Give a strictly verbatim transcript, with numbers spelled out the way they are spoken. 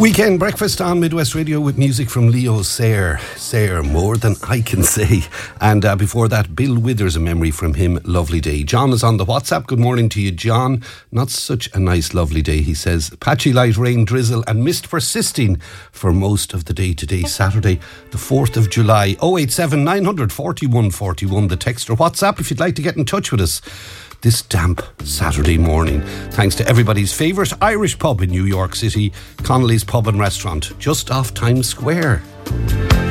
Weekend breakfast on Midwest Radio with music from Leo Sayer. Sayer, more than I can say. And uh, before that, Bill Withers, a memory from him, Lovely Day. John is on the WhatsApp. Good morning to you, John. Not such a nice lovely day, he says. Patchy light rain, drizzle and mist persisting for most of the day today, Saturday, the fourth of July. oh eight seven, nine four one, four one, the text or WhatsApp if you'd like to get in touch with us this damp Saturday morning. Thanks to everybody's favourite Irish pub in New York City, Connolly's Pub and Restaurant, just off Times Square.